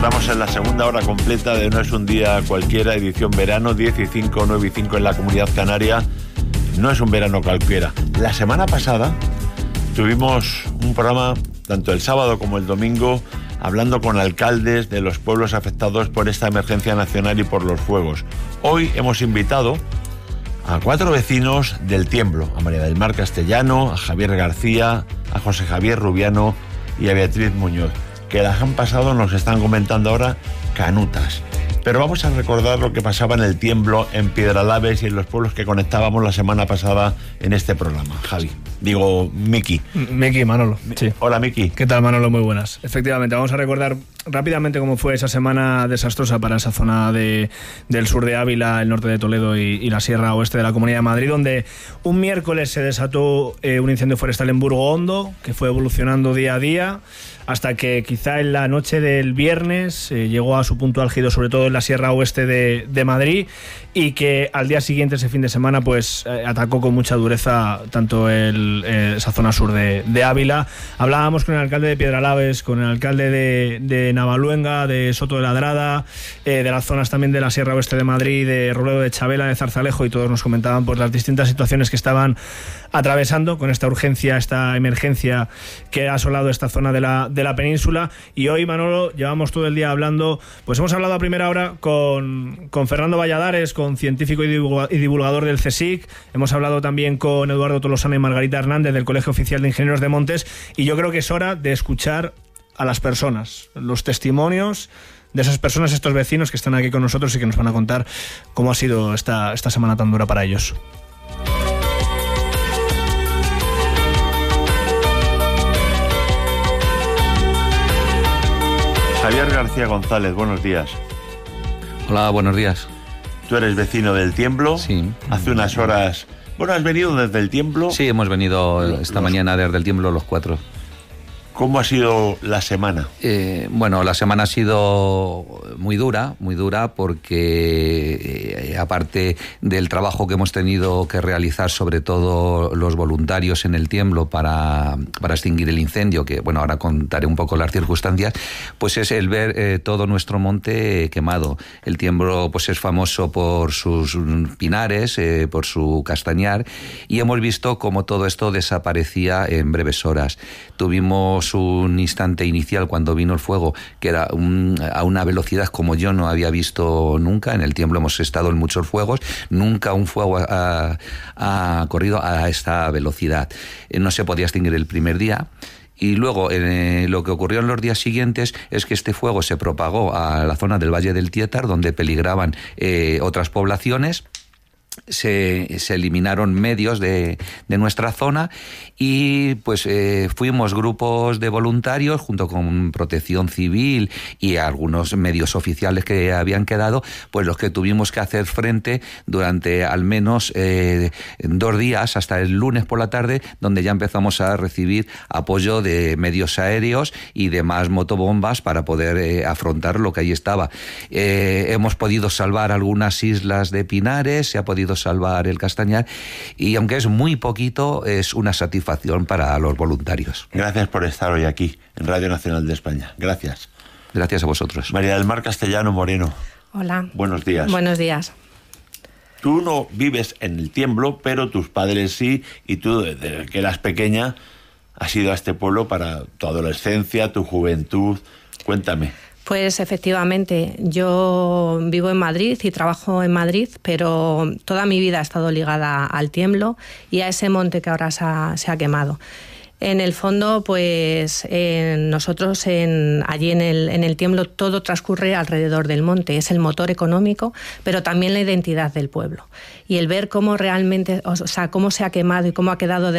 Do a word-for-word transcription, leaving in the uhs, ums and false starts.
Estamos en la segunda hora completa de No es un día cualquiera, edición verano, diez y cinco, nueve y cinco en la Comunidad Canaria. No es un verano cualquiera. La semana pasada tuvimos un programa, tanto el sábado como el domingo, hablando con alcaldes de los pueblos afectados por esta emergencia nacional y por los fuegos. Hoy hemos invitado a cuatro vecinos del Tiemblo, a María del Mar Castellano, a Javier García, a José Javier Rubiano y a Beatriz Muñoz, que las han pasado, nos están comentando ahora, canutas. Pero vamos a recordar lo que pasaba en el Tiemblo, en Piedralaves y en los pueblos que conectábamos la semana pasada en este programa. Javi, digo, Miki. Miki, Manolo. Sí. Hola, Miki. ¿Qué tal, Manolo? Muy buenas. Efectivamente, vamos a recordar rápidamente cómo fue esa semana desastrosa para esa zona de, del sur de Ávila, el norte de Toledo y, y la sierra oeste de la Comunidad de Madrid, donde un miércoles se desató eh, un incendio forestal en Burgo Hondo, que fue evolucionando día a día, hasta que quizá en la noche del viernes eh, llegó a su punto álgido, sobre todo en la sierra oeste de, de Madrid, y que al día siguiente, ese fin de semana, pues eh, atacó con mucha dureza tanto el, eh, esa zona sur de, de Ávila. Hablábamos con el alcalde de Piedralaves, con el alcalde de, de Navaluenga, de Soto de Ladrada, eh, de las zonas también de la sierra oeste de Madrid, de Robledo de Chabela, de Zarzalejo, y todos nos comentaban pues las distintas situaciones que estaban atravesando con esta urgencia, esta emergencia que ha asolado esta zona de la, de la península. Y hoy, Manolo, llevamos todo el día hablando, pues hemos hablado a primera hora con, con Fernando Valladares, con científico y divulgador del CSIC, hemos hablado también con Eduardo Tolosana y Margarita Hernández del Colegio Oficial de Ingenieros de Montes, y yo creo que es hora de escuchar a las personas, los testimonios de esas personas, estos vecinos que están aquí con nosotros y que nos van a contar cómo ha sido esta, esta semana tan dura para ellos. Javier García González, buenos días. Hola, buenos días. Tú eres vecino del Tiemblo. Sí. Hace unas horas... Bueno, ¿has venido desde el Tiemblo? Sí, hemos venido esta los... mañana desde el Tiemblo los cuatro. ¿Cómo ha sido la semana? Eh, bueno, la semana ha sido muy dura, muy dura porque eh, aparte del trabajo que hemos tenido que realizar, sobre todo los voluntarios en el Tiemblo para, para extinguir el incendio, que bueno, ahora contaré un poco las circunstancias, pues es el ver eh, todo nuestro monte quemado. El Tiemblo pues es famoso por sus pinares, eh, por su castañar, y hemos visto cómo todo esto desaparecía en breves horas. Tuvimos un instante inicial cuando vino el fuego que era un, a una velocidad como yo no había visto nunca. En el Tiemblo hemos estado en muchos fuegos, nunca un fuego ha, ha corrido a esta velocidad. No se podía extinguir el primer día. Y luego eh, lo que ocurrió en los días siguientes es que este fuego se propagó a la zona del Valle del Tietar, donde peligraban eh, otras poblaciones. Se, se eliminaron medios de, de nuestra zona y pues eh, fuimos grupos de voluntarios junto con Protección Civil y algunos medios oficiales que habían quedado, pues los que tuvimos que hacer frente durante al menos eh, dos días hasta el lunes por la tarde, donde ya empezamos a recibir apoyo de medios aéreos y demás motobombas para poder eh, afrontar lo que ahí estaba. Eh, hemos podido salvar algunas islas de pinares, se ha podido salvar el castañar, y aunque es muy poquito, es una satisfacción para los voluntarios. Gracias por estar hoy aquí en Radio Nacional de España. Gracias. Gracias a vosotros. María del Mar Castellano Moreno. Hola. Buenos días. Buenos días. Tú no vives en el Tiemblo, pero tus padres sí, y tú desde que eras pequeña has ido a este pueblo para tu adolescencia, tu juventud. Cuéntame. Pues efectivamente, yo vivo en Madrid y trabajo en Madrid, pero toda mi vida ha estado ligada al Tiemblo y a ese monte que ahora se ha, se ha quemado. En el fondo, pues eh, nosotros en, allí en el, en el Tiemblo todo transcurre alrededor del monte, es el motor económico, pero también la identidad del pueblo. Y el ver cómo realmente, o sea, cómo se ha quemado y cómo ha quedado de